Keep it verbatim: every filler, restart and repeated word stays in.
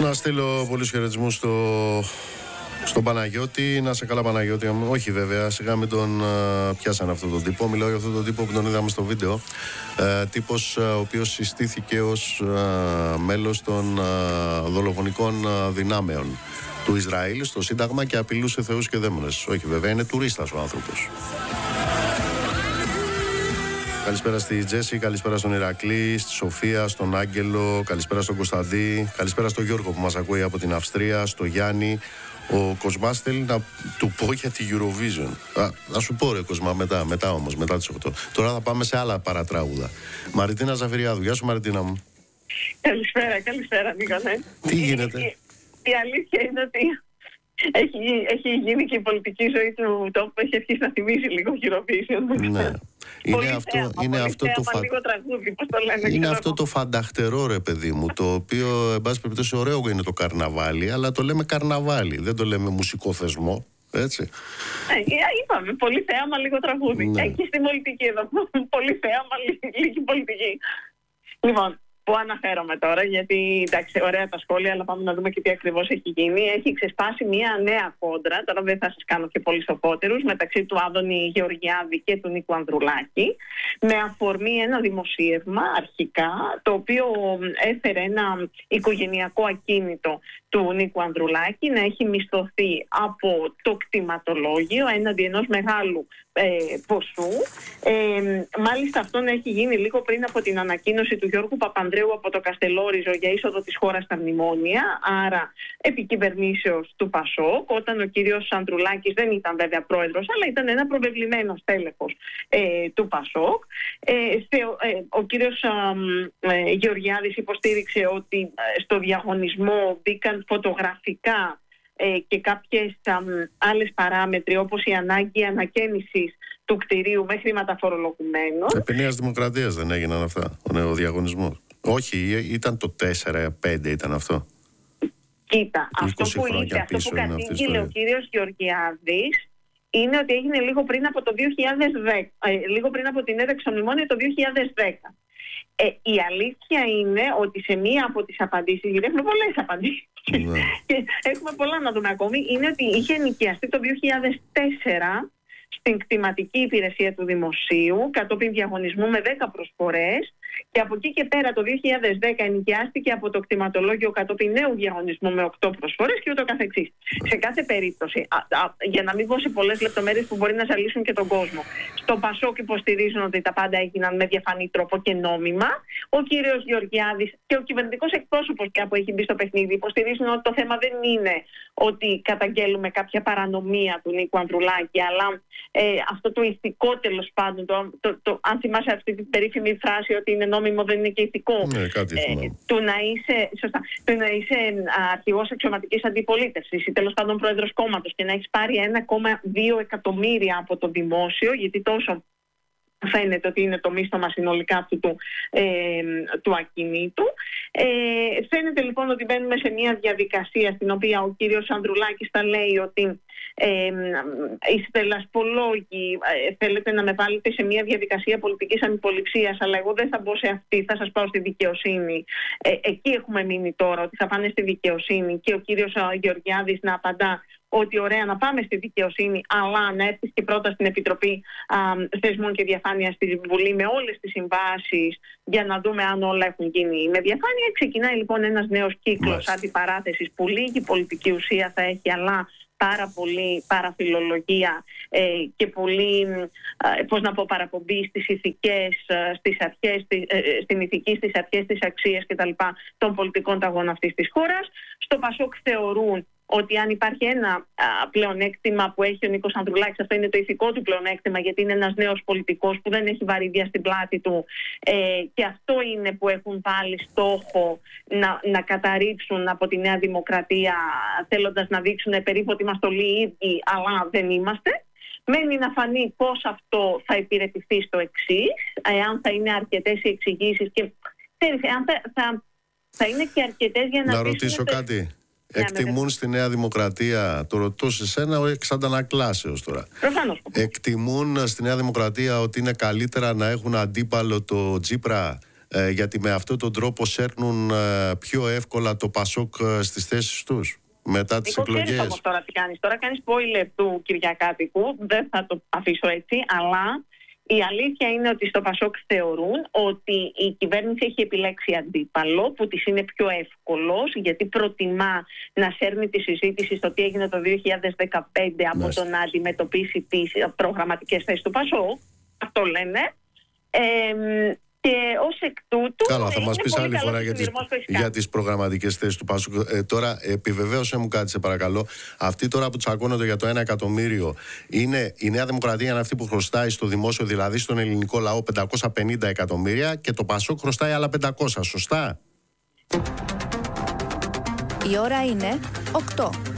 Να στείλω πολλούς χαιρετισμούς στο, στον Παναγιώτη. Να σε καλά, Παναγιώτη. Όχι βέβαια, σιγά μην τον uh, πιάσαν αυτόν τον τύπο. Μιλάω για αυτόν τον τύπο που τον είδαμε στο βίντεο. Uh, τύπος uh, ο οποίος συστήθηκε ως uh, μέλος των uh, δολοφονικών uh, δυνάμεων του Ισραήλ στο Σύνταγμα και απειλούσε θεούς και δαίμονες. Όχι βέβαια, είναι τουρίστας ο άνθρωπος. Καλησπέρα στη Τζέσι, καλησπέρα στον Ηρακλή, στη Σοφία, στον Άγγελο, καλησπέρα στον Κωνσταντή, καλησπέρα στον Γιώργο που μας ακούει από την Αυστρία, στο Γιάννη. Ο Κοσμάς θέλει να του πω για τη Eurovision. Α, να σου πω ρε Κοσμά, μετά, μετά όμως, μετά τις οκτώ. Τώρα θα πάμε σε άλλα παρατράγουδα. Μαριτίνα Ζαφυριάδου, γεια σου Μαριτίνα μου. Καλησπέρα, καλησπέρα Νίκολε. Τι γίνεται? Η, η αλήθεια είναι ότι έχει, έχει γίνει και η πολιτική ζωή του τόπου, έχει αρχίσει να θυμίζει λίγο Eurovision. Ναι. Είναι αυτό, θέαμα, είναι αυτό θέαμα, το φα... λίγο τραγούδι, πώς το λένε, είναι αυτό το φανταχτερό ρε παιδί μου, το οποίο εν πάση περιπτώσει ωραίο είναι το καρναβάλι, αλλά το λέμε καρναβάλι, δεν το λέμε μουσικό θεσμό, έτσι. Ε, είπαμε, πολύ θέαμα, λίγο τραγούδι. Ναι. Εκεί στην πολιτική εδώ, πολύ θέαμα, λίγη πολιτική. Λοιπόν, πού αναφέρομαι τώρα, γιατί εντάξει, ωραία τα σχόλια, αλλά πάμε να δούμε και τι ακριβώς έχει γίνει. Έχει ξεσπάσει μια νέα κόντρα, τώρα δεν θα σας κάνω και πολύ σοφότερους, μεταξύ του Άδωνη Γεωργιάδη και του Νίκου Ανδρουλάκη, με αφορμή ένα δημοσίευμα αρχικά, το οποίο έφερε ένα οικογενειακό ακίνητο του Νίκου Ανδρουλάκη να έχει μισθωθεί από το κτηματολόγιο έναντι ενός μεγάλου ε, ποσού. Ε, μάλιστα αυτό να έχει γίνει λίγο πριν από την ανακοίνωση του Γιώργου Παπανδρέου από το Καστελόριζο για είσοδο της χώρας στα μνημόνια, άρα επικυβερνήσεως του Πασόκ, όταν ο κύριος Ανδρουλάκης δεν ήταν βέβαια πρόεδρος, αλλά ήταν ένα προβεβλημένο στέλεχος ε, του Πασόκ. Ε, σε, ε, ο κύριος ε, Γεωργιάδης υποστήριξε ότι ε, στο διαγωνισμό μπήκαν φωτογραφικά ε, και κάποιες α, άλλες παράμετροι, όπως η ανάγκη ανακαίνησης του κτηρίου με χρήματα φορολογουμένων. Επί Νέας Δημοκρατίας δεν έγιναν αυτά, ο νέο διαγωνισμός? Όχι, ήταν το τέσσερα πέντε ήταν αυτό. Κοίτα, αυτό που είπε, αυτό που κατήγγειλε ο κύριος Γεωργιάδης είναι ότι έγινε λίγο πριν από το δύο χιλιάδες δέκα, ε, λίγο πριν από την ένταξη των μνημόνιων το δύο χιλιάδες δέκα. Ε, η αλήθεια είναι ότι σε μία από τις απαντήσεις, γιατί έχουμε πολλές απαντήσεις ναι. και έχουμε πολλά να δούμε ακόμη, είναι ότι είχε νοικιαστεί το δύο χιλιάδες τέσσερα στην κτηματική υπηρεσία του Δημοσίου κατόπιν διαγωνισμού με δέκα προσφορές, και από εκεί και πέρα το δύο χιλιάδες δέκα ενοικιάστηκε από το κτηματολόγιο κατόπιν νέου διαγωνισμού με οκτώ προσφορές και ούτω καθεξής. Σε κάθε περίπτωση, α, α, για να μην πω σε πολλές λεπτομέρειες που μπορεί να ζαλίσουν και τον κόσμο, στο Πασόκ υποστηρίζουν ότι τα πάντα έγιναν με διαφανή τρόπο και νόμιμα. Ο κύριος Γεωργιάδης και ο κυβερνητικός εκπρόσωπος πια που έχει μπει στο παιχνίδι υποστηρίζουν ότι το θέμα δεν είναι ότι καταγγέλουμε κάποια παρανομία του Νίκου Ανδρουλάκη, αλλά ε, αυτό το ηθικό τέλος πάντων, το, το, το, αν θυμάσαι αυτή την περίφημη φράση ότι είναι νόμιμο δεν είναι και ηθικό, ναι, κάτι ε, του να είσαι, σωστά, του να είσαι αρχηγός αξιωματικής αντιπολίτευσης ή τέλος πάντων πρόεδρος κόμματος και να έχεις πάρει ένα κόμμα δύο εκατομμύρια από το δημόσιο, γιατί τόσο φαίνεται ότι είναι το μίστομα συνολικά αυτού του, ε, του ακινήτου. Ε, φαίνεται λοιπόν ότι μπαίνουμε σε μια διαδικασία στην οποία ο κύριος Ανδρουλάκης θα λέει ότι ε, οι στελασπολόγοι ε, θέλετε να με βάλετε σε μια διαδικασία πολιτικής ανυποληψίας, αλλά εγώ δεν θα μπω σε αυτή, θα σας πάω στη δικαιοσύνη. Ε, εκεί έχουμε μείνει τώρα, ότι θα πάνε στη δικαιοσύνη, και ο κύριος Γεωργιάδης να απαντά ότι ωραία να πάμε στη δικαιοσύνη, αλλά να έρθει και πρώτα στην Επιτροπή α, Θεσμών και Διαφάνεια στη Βουλή με όλες τις συμβάσεις για να δούμε αν όλα έχουν γίνει με διαφάνεια. Ξεκινάει λοιπόν ένας νέος κύκλος αντιπαράθεσης που λίγη πολιτική ουσία θα έχει, αλλά πάρα πολύ παραφιλολογία ε, και πολύ, ε, πώς να πω, παραπομπή στις ηθικές, στις αρχές, ε, στην ηθική, στις αρχές, στις αξίες κτλ. Των πολιτικών ταγών αυτής της χώρας. Στο Πασόκ θεωρούν ότι αν υπάρχει ένα α, πλεονέκτημα που έχει ο Νίκος Ανδρουλάκης, αυτό είναι το ηθικό του πλεονέκτημα, γιατί είναι ένας νέος πολιτικός που δεν έχει βαρύδια στην πλάτη του, ε, και αυτό είναι που έχουν βάλει στόχο να, να καταρρίψουν από τη Νέα Δημοκρατία, θέλοντας να δείξουν περίπου ότι είμαστε όλοι οι ίδιοι, αλλά δεν είμαστε. Μένει να φανεί πώς αυτό θα υπηρετηθεί στο εξής, εάν θα είναι αρκετές οι εξηγήσεις και εάν θα, θα, θα είναι και αρκετές για να... Να ρωτήσω το... κάτι. Εκτιμούν στη Νέα Δημοκρατία, το ρωτώ σε σένα εξ αντανακλάσεως τώρα. Προφανώς. Εκτιμούν στη Νέα Δημοκρατία ότι είναι καλύτερα να έχουν αντίπαλο το Τσίπρα ε, γιατί με αυτόν τον τρόπο σέρνουν ε, πιο εύκολα το Πασόκ ε, στις θέσεις τους μετά τις Νίκο, εκλογές. Ξέρεις όμως τώρα τι κάνεις. Τώρα κάνεις spoiler του Κυριακάτικου, δεν θα το αφήσω έτσι, αλλά η αλήθεια είναι ότι στο Πασόκ θεωρούν ότι η κυβέρνηση έχει επιλέξει αντίπαλο που της είναι πιο εύκολος, γιατί προτιμά να σέρνει τη συζήτηση στο τι έγινε το δύο χιλιάδες δεκαπέντε από Μάλιστα. το να αντιμετωπίσει τις προγραμματικές θέσεις του Πασόκ. Αυτό λένε. Ε, και ως εκ τούτου. Καλά, θα μας πεις άλλη φορά για τις, για τις προγραμματικές θέσεις του Πασόκ. Ε, τώρα, επιβεβαίωσέ μου κάτι, σε παρακαλώ. Αυτοί τώρα που τσακώνονται για το ένα εκατομμύριο, είναι η Νέα Δημοκρατία είναι αυτή που χρωστάει στο δημόσιο, δηλαδή στον ελληνικό λαό, πεντακόσια πενήντα εκατομμύρια και το Πασόκ χρωστάει άλλα πεντακόσια, σωστά? Η ώρα είναι οκτώ.